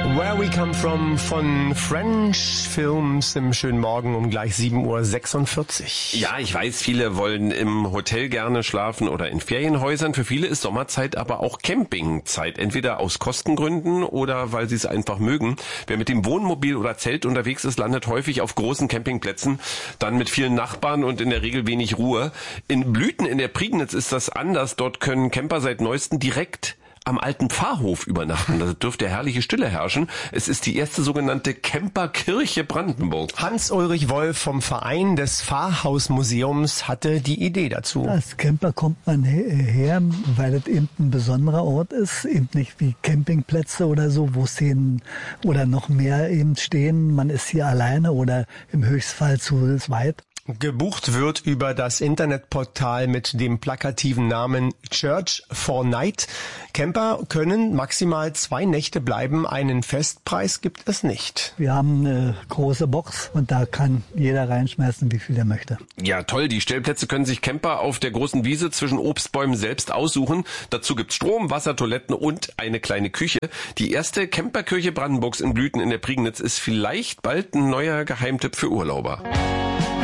Where We Come From von French Films im schönen Morgen um gleich 7:46 Uhr. Ja, ich weiß, viele wollen im Hotel gerne schlafen oder in Ferienhäusern. Für viele ist Sommerzeit aber auch Campingzeit. Entweder aus Kostengründen oder weil sie es einfach mögen. Wer mit dem Wohnmobil oder Zelt unterwegs ist, landet häufig auf großen Campingplätzen, dann mit vielen Nachbarn und in der Regel wenig Ruhe. In Blüten in der Prignitz ist das anders. Dort können Camper seit neuestem direkt am alten Pfarrhof übernachten. Da dürfte herrliche Stille herrschen. Es ist die erste sogenannte Camperkirche Brandenburg. Hans-Ulrich Wolf vom Verein des Pfarrhausmuseums hatte die Idee dazu. Als Camper kommt man her, weil es eben ein besonderer Ort ist, eben nicht wie Campingplätze oder so, wo Szenen oder noch mehr eben stehen. Man ist hier alleine oder im Höchstfall zu zweit. Gebucht wird über das Internetportal mit dem plakativen Namen Church for Night. Camper können maximal 2 Nächte bleiben. Einen Festpreis gibt es nicht. Wir haben eine große Box und da kann jeder reinschmeißen, wie viel er möchte. Ja, toll. Die Stellplätze können sich Camper auf der großen Wiese zwischen Obstbäumen selbst aussuchen. Dazu gibt's Strom, Wasser, Toiletten und eine kleine Küche. Die erste Camperkirche Brandenburgs in Blüten in der Prignitz ist vielleicht bald ein neuer Geheimtipp für Urlauber.